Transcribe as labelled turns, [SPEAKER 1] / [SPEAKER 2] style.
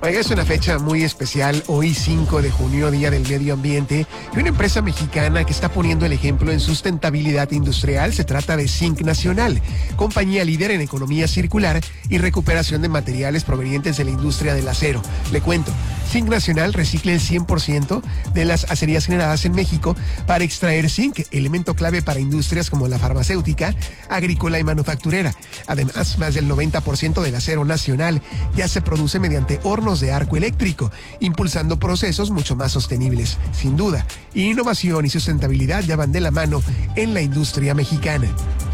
[SPEAKER 1] Oiga, es una fecha muy especial, hoy 5 de junio, Día del Medio Ambiente, y una empresa mexicana que está poniendo el ejemplo en sustentabilidad industrial se trata de Zinc Nacional, compañía líder en economía circular y recuperación de materiales provenientes de la industria del acero. Le cuento, Zinc Nacional recicla el 100% de las acerías generadas en México para extraer zinc, elemento clave para industrias como la farmacéutica, agrícola y manufacturera. Además, más del 90% del acero nacional ya se produce mediante hornos de arco eléctrico, impulsando procesos mucho más sostenibles. Sin duda, innovación y sustentabilidad ya van de la mano en la industria mexicana.